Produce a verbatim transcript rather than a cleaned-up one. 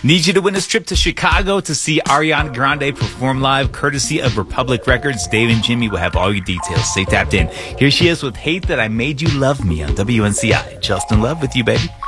Need you to win this trip to Chicago to see Ariana Grande perform live, courtesy of Republic Records. Dave and Jimmy will have all your details. Stay tapped in. Here she is with Hate That I Made You Love Me on W N C I. Just in love with you, baby.